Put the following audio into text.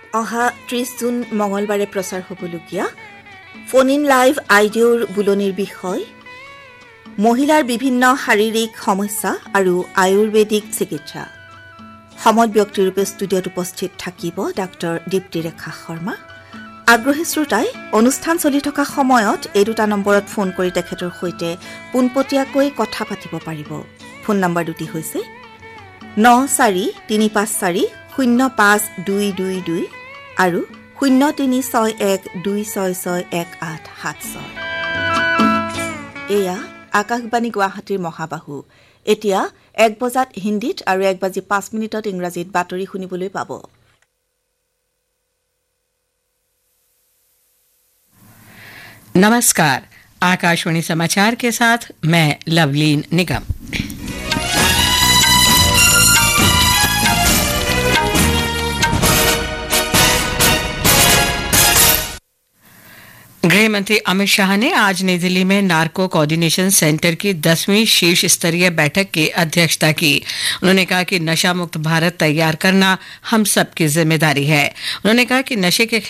অহা 30 জুন মঙলবাৰে প্ৰচাৰ হ'বলগীয়া ফোন ইন লাইভ আইডিঅ'ৰ বুলনিৰ বিষয় মহিলাৰ বিভিন্ন শাৰীৰিক সমস্যা আৰু আয়ুৰ্বেদিক চিকিৎসা। সমত ব্যক্তিৰূপে ষ্টুডিঅ'ত উপস্থিত থাকিব ডাক্তৰ দীপ্তি ৰেখা শৰ্মা। আগ্ৰহী শ্ৰোতাই অনুষ্ঠান চলি থকা সময়ত এই দুটা নম্বৰত ফোন কৰি তেখেতৰ সৈতে পোনপটীয়াকৈ কথা পাতিব পাৰিব। ফোন নম্বৰ দুটি হৈছে 9354052222 আৰু 0361266187। এয়া আকাশবাণী গুৱাহাটীৰ মহাবাহু। এতিয়া 1 বজাত হিন্দীত আৰু 1:05 ইংৰাজীত বাতৰি শুনিবলৈ পাব। नमस्कार, आकाशवाणी समाचार के साथ मैं लवलीन निगम। गृह मंत्री अमित शाह ने आज नई दिल्ली में नार्को कोऑर्डिनेशन सेंटर की 10वीं शीर्ष स्तरीय बैठक की अध्यक्षता की। उन्होंने कहा कि नशा मुक्त भारत तैयार करना हम सबकी जिम्मेदारी है। उन्होंने कहा कि नशे के